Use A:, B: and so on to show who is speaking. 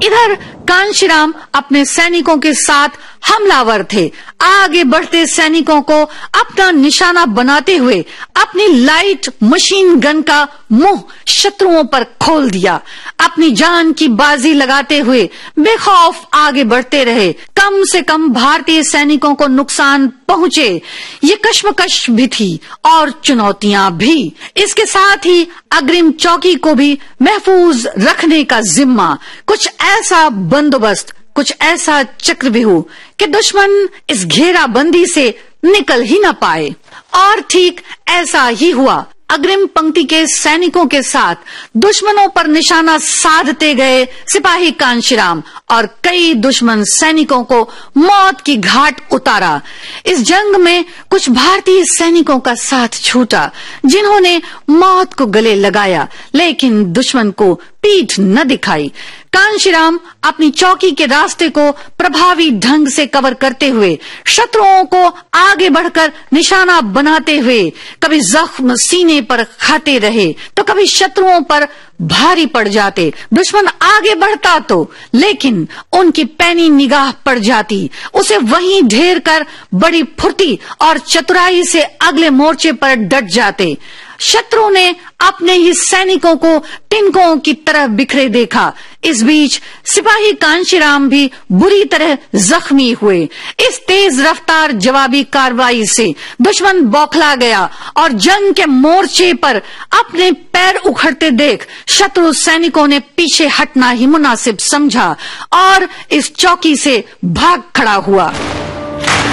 A: इधर कांशीराम अपने सैनिकों के साथ हमलावर थे। आगे बढ़ते सैनिकों को अपना निशाना बनाते हुए अपनी लाइट मशीन गन का मुंह शत्रुओं पर खोल दिया। अपनी जान की बाजी लगाते हुए बेखौफ आगे बढ़ते रहे। कम से कम भारतीय सैनिकों को नुकसान पहुंचे, ये कश्मकश भी थी और चुनौतियां भी। इसके साथ ही अग्रिम चौकी को भी महफूज रखने का जिम्मा। कुछ ऐसा बंदोबस्त, कुछ ऐसा चक्रव्यूह कि दुश्मन इस घेराबंदी से निकल ही न पाए। और ठीक ऐसा ही हुआ। अग्रिम पंक्ति के सैनिकों के साथ दुश्मनों पर निशाना साधते गए सिपाही कांशीराम और कई दुश्मन सैनिकों को मौत की घाट उतारा। इस जंग में कुछ भारतीय सैनिकों का साथ छूटा, जिन्होंने मौत को गले लगाया, लेकिन दुश्मन को पीठ न दिखाई। कांशीराम अपनी चौकी के रास्ते को प्रभावी ढंग से कवर करते हुए शत्रुओं को आगे बढ़कर निशाना बनाते हुए कभी जख्म सीने पर खाते रहे तो कभी शत्रुओं पर भारी पड़ जाते। दुश्मन आगे बढ़ता तो, लेकिन उनकी पैनी निगाह पड़ जाती। उसे वहीं ढेर कर बड़ी फुर्ती और चतुराई से अगले मोर्चे पर डट जाते। शत्रु ने अपने ही सैनिकों को तिनकों की तरह बिखरे देखा। इस बीच सिपाही कांशीराम भी बुरी तरह जख्मी हुए। इस तेज रफ्तार जवाबी कार्रवाई से दुश्मन बौखला गया और जंग के मोर्चे पर अपने पैर उखड़ते देख शत्रु सैनिकों ने पीछे हटना ही मुनासिब समझा और इस चौकी से भाग खड़ा हुआ।